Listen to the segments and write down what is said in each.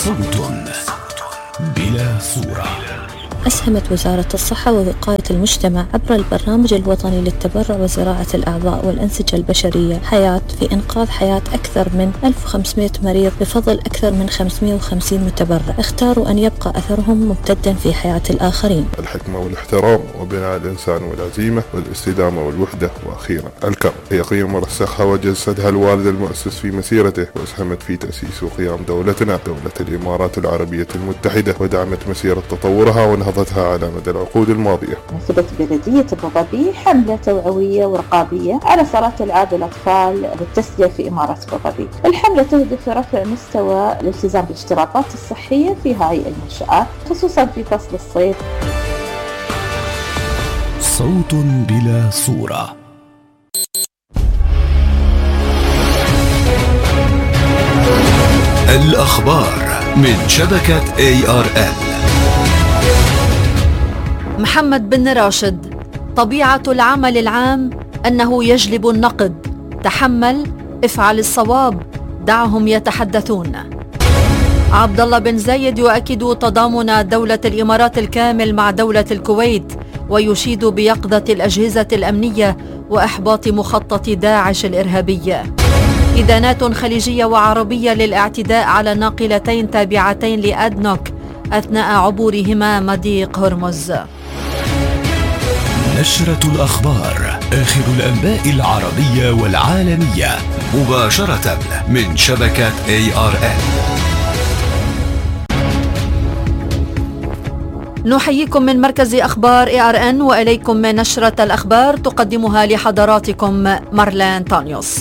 صوت بلا صورة. أسهمت وزارة الصحة ووقاية المجتمع عبر البرنامج الوطني للتبرع وزراعة الأعضاء والأنسجة البشرية حياة في إنقاذ حياة أكثر من 1500 مريض بفضل أكثر من 550 متبرع اختاروا أن يبقى أثرهم ممتدا في حياة الآخرين. الحكمة والاحترام وبناء الإنسان والعزيمة والاستدامة والوحدة، وأخيرا الكرم هي قيم رسخها وجسدها الوالد المؤسس في مسيرته، وأسهمت في تأسيس وقيام دولتنا دولة الإمارات العربية المتحدة، ودعمت مسيرة تطورها ونهضتها على مدى العقود الماضية. نفذت بلدية أبو ظبي حملة توعوية ورقابية على صلاة ألعاب الأطفال بالتسلية في إمارة أبو ظبي. الحملة تهدف لرفع مستوى الالتزام بالاشتراطات الصحية في هذه المنشآت خصوصا في فصل الصيف. صوت بلا صورة. الأخبار من شبكة ARN. محمد بن راشد: طبيعة العمل العام أنه يجلب النقد، تحمل، افعل الصواب، دعهم يتحدثون. عبد الله بن زايد يؤكد تضامن دولة الإمارات الكامل مع دولة الكويت، ويشيد بيقظة الأجهزة الأمنية وإحباط مخطط داعش الإرهابي. إدانات خليجية وعربية للاعتداء على ناقلتين تابعتين لأدنوك أثناء عبورهما مضيق هرمز. نشرة الأخبار، آخر الأنباء العربية والعالمية، مباشرة من شبكة ARN. نحييكم من مركز أخبار ARN، وإليكم نشرة الأخبار تقدمها لحضراتكم مارلين تانيوس.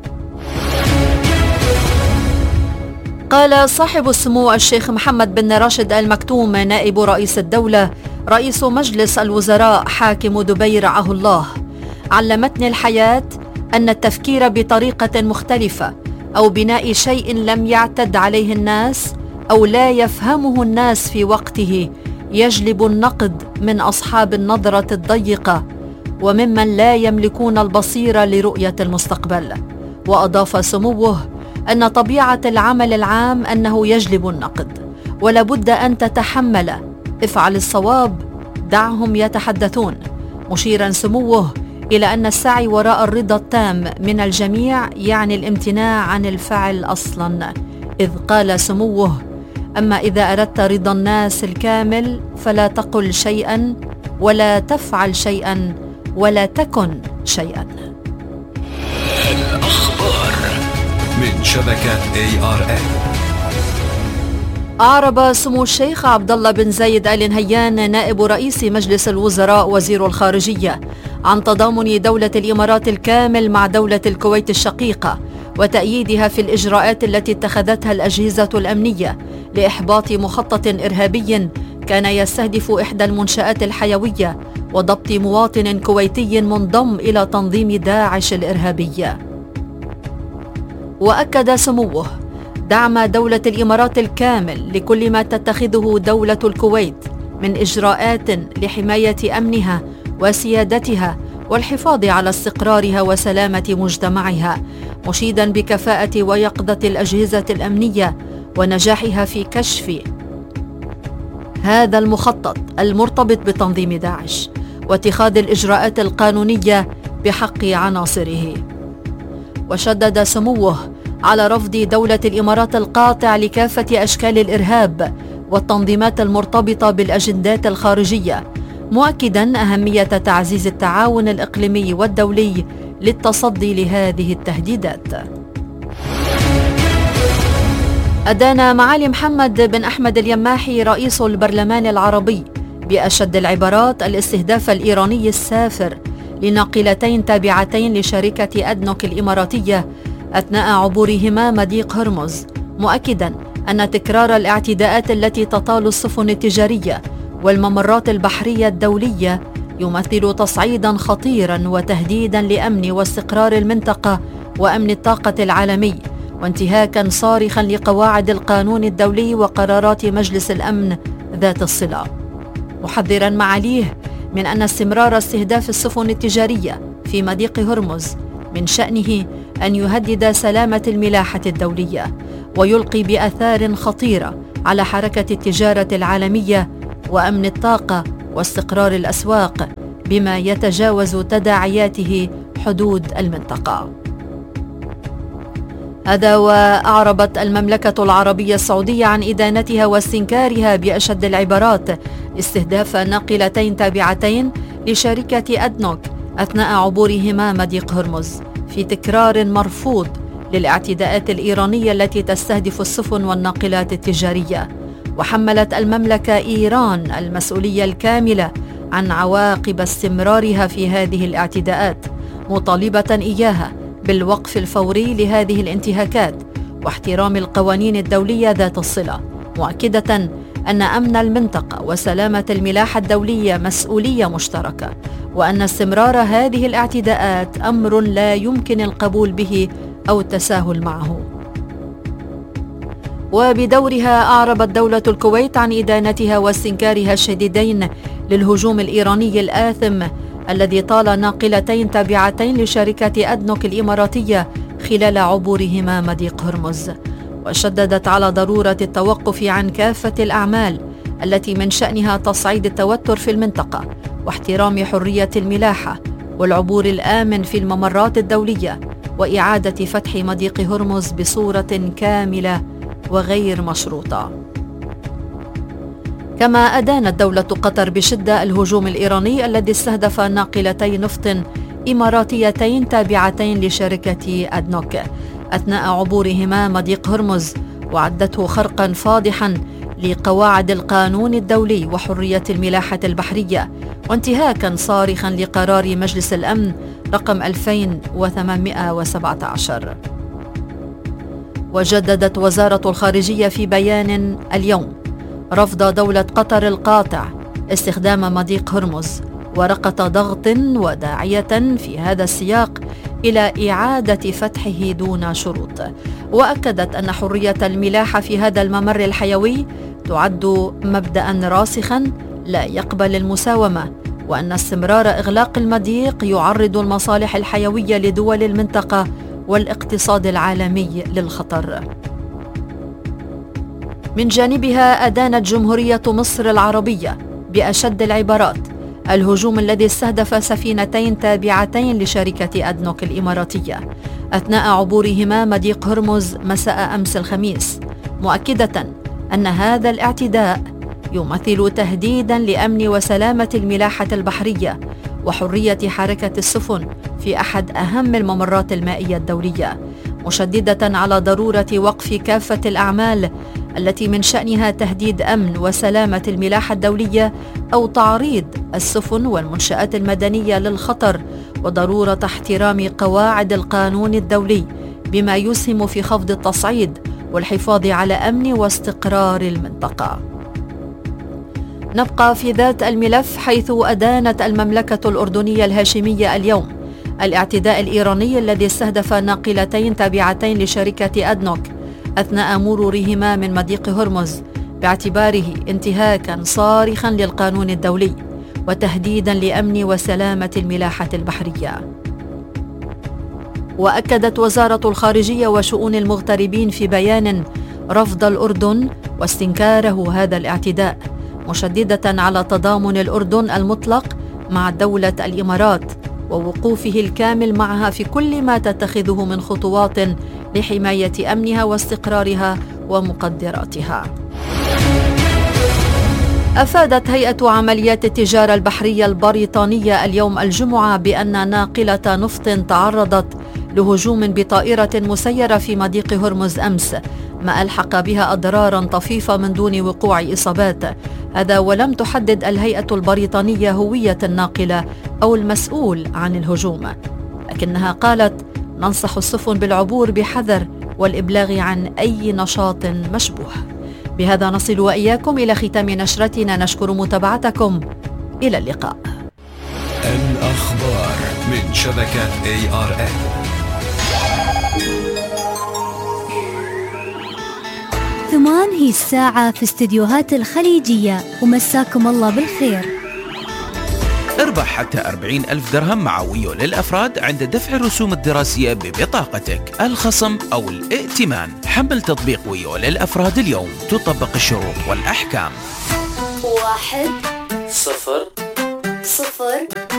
قال صاحب السمو الشيخ محمد بن راشد آل مكتوم نائب رئيس الدولة رئيس مجلس الوزراء حاكم دبي رعاه الله: علمتني الحياة أن التفكير بطريقة مختلفة أو بناء شيء لم يعتد عليه الناس أو لا يفهمه الناس في وقته يجلب النقد من أصحاب النظرة الضيقة وممن لا يملكون البصيرة لرؤية المستقبل. وأضاف سموه أن طبيعة العمل العام أنه يجلب النقد، ولا بد أن تتحمل، افعل الصواب، دعهم يتحدثون، مشيرا سموه إلى أن السعي وراء الرضا التام من الجميع يعني الامتناع عن الفعل أصلا، إذ قال سموه: أما إذا أردت رضا الناس الكامل فلا تقل شيئا ولا تفعل شيئا ولا تكن شيئا. الأخبار من شبكة ARN. أعرب سمو الشيخ عبد الله بن زايد آل نهيان نائب رئيس مجلس الوزراء وزير الخارجية عن تضامن دولة الإمارات الكامل مع دولة الكويت الشقيقة وتأييدها في الإجراءات التي اتخذتها الأجهزة الأمنية لإحباط مخطط إرهابي كان يستهدف إحدى المنشآت الحيوية وضبط مواطن كويتي منضم إلى تنظيم داعش الإرهابي. وأكد سموه دعم دولة الإمارات الكامل لكل ما تتخذه دولة الكويت من إجراءات لحماية أمنها وسيادتها والحفاظ على استقرارها وسلامة مجتمعها، مشيدا بكفاءة ويقظة الأجهزة الأمنية ونجاحها في كشف هذا المخطط المرتبط بتنظيم داعش واتخاذ الإجراءات القانونية بحق عناصره. وشدد سموه على رفض دولة الإمارات القاطع لكافة أشكال الإرهاب والتنظيمات المرتبطة بالأجندات الخارجية، مؤكدا أهمية تعزيز التعاون الإقليمي والدولي للتصدي لهذه التهديدات. أدان معالي محمد بن أحمد اليماحي رئيس البرلمان العربي بأشد العبارات الاستهداف الإيراني السافر لناقلتين تابعتين لشركة أدنوك الإماراتية أثناء عبورهما مضيق هرمز، مؤكدا أن تكرار الاعتداءات التي تطال السفن التجارية والممرات البحرية الدولية يمثل تصعيدا خطيرا وتهديدا لأمن واستقرار المنطقة وأمن الطاقة العالمي، وانتهاكا صارخا لقواعد القانون الدولي وقرارات مجلس الأمن ذات الصلة، محذرا معاليه من أن استمرار استهداف السفن التجارية في مضيق هرمز من شأنه أن يهدد سلامة الملاحة الدولية ويلقي بآثار خطيرة على حركة التجارة العالمية وأمن الطاقة واستقرار الأسواق، بما يتجاوز تداعياته حدود المنطقة. هذا وأعربت المملكة العربية السعودية عن إدانتها واستنكارها بأشد العبارات استهداف ناقلتين تابعتين لشركة أدنوك أثناء عبورهما مضيق هرمز، في تكرار مرفوض للاعتداءات الإيرانية التي تستهدف السفن والناقلات التجارية. وحملت المملكة إيران المسؤولية الكاملة عن عواقب استمرارها في هذه الاعتداءات، مطالبة إياها بالوقف الفوري لهذه الانتهاكات واحترام القوانين الدولية ذات الصلة، مؤكدة أن أمن المنطقة وسلامة الملاحة الدولية مسؤولية مشتركة، وأن استمرار هذه الاعتداءات أمر لا يمكن القبول به أو التساهل معه. وبدورها أعربت دولة الكويت عن إدانتها واستنكارها الشديدين للهجوم الإيراني الآثم الذي طال ناقلتين تابعتين لشركة أدنوك الإماراتية خلال عبورهما مضيق هرمز، وشددت على ضرورة التوقف عن كافة الأعمال التي من شأنها تصعيد التوتر في المنطقة واحترام حرية الملاحة والعبور الآمن في الممرات الدولية، وإعادة فتح مضيق هرمز بصورة كاملة وغير مشروطة. كما أدانت دولة قطر بشدة الهجوم الإيراني الذي استهدف ناقلتي نفط إماراتيتين تابعتين لشركة أدنوك أثناء عبورهما مضيق هرمز، وعدته خرقا فاضحا لقواعد القانون الدولي وحرية الملاحة البحرية، وانتهاكا صارخا لقرار مجلس الأمن رقم 2817. وجددت وزارة الخارجية في بيان اليوم رفض دولة قطر القاطع استخدام مضيق هرمز ورقة ضغط، وداعية في هذا السياق إلى إعادة فتحه دون شروط. وأكدت أن حرية الملاحة في هذا الممر الحيوي تعد مبدأ راسخا لا يقبل المساومة، وأن استمرار إغلاق المضيق يعرض المصالح الحيوية لدول المنطقة والاقتصاد العالمي للخطر. من جانبها أدانت جمهورية مصر العربية بأشد العبارات الهجوم الذي استهدف سفينتين تابعتين لشركة أدنوك الإماراتية أثناء عبورهما مضيق هرمز مساء أمس الخميس، مؤكدة أن هذا الاعتداء يمثل تهديدا لأمن وسلامة الملاحة البحرية وحرية حركة السفن في أحد أهم الممرات المائية الدولية، مشددة على ضرورة وقف كافة الأعمال التي من شأنها تهديد أمن وسلامة الملاحة الدولية أو تعريض السفن والمنشآت المدنية للخطر، وضرورة احترام قواعد القانون الدولي بما يسهم في خفض التصعيد والحفاظ على أمن واستقرار المنطقة. نبقى في ذات الملف، حيث أدانت المملكة الأردنية الهاشمية اليوم الاعتداء الإيراني الذي استهدف ناقلتين تابعتين لشركة أدنوك أثناء مرورهما من مضيق هرمز، باعتباره انتهاكا صارخا للقانون الدولي وتهديدا لأمن وسلامة الملاحة البحرية. وأكدت وزارة الخارجية وشؤون المغتربين في بيان رفض الأردن واستنكاره هذا الاعتداء، مشددة على تضامن الأردن المطلق مع دولة الإمارات ووقوفه الكامل معها في كل ما تتخذه من خطوات لحماية أمنها واستقرارها ومقدراتها. أفادت هيئة عمليات التجارة البحرية البريطانية اليوم الجمعة بأن ناقلة نفط تعرضت لهجوم بطائرة مسيرة في مضيق هرمز أمس، ما ألحق بها أضرارا طفيفة من دون وقوع إصابات. هذا ولم تحدد الهيئة البريطانية هوية الناقلة أو المسؤول عن الهجوم، لكنها قالت: ننصح السفن بالعبور بحذر والإبلاغ عن أي نشاط مشبوه. بهذا نصل وإياكم إلى ختام نشرتنا، نشكر متابعتكم، إلى اللقاء. الأخبار من شبكة ARN. ثمان هي الساعة في استديوهات الخليجية، ومساكم الله بالخير. اربح حتى 40,000 درهم مع ويو للأفراد عند دفع الرسوم الدراسية ببطاقتك. الخصم أو الائتمان. حمل تطبيق ويو للأفراد اليوم، تطبق الشروط والأحكام. 1 0 0